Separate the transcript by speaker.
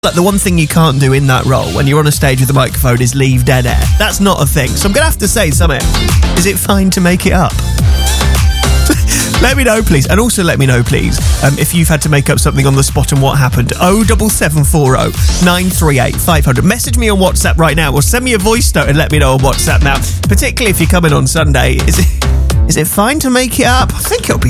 Speaker 1: Like, the one thing you can't do in that role when you're on a stage with a microphone is leave dead air. That's not a thing. So I'm going to have to say, Summit, is it fine to make it up? Let me know, please. And also let me know, please, if you've had to make up something on the spot and what happened. 07740 938 500. Message me on WhatsApp right now, or send me a voice note and let me know on WhatsApp now. Particularly if you're coming on Sunday. Is it fine to make it up? I think it'll be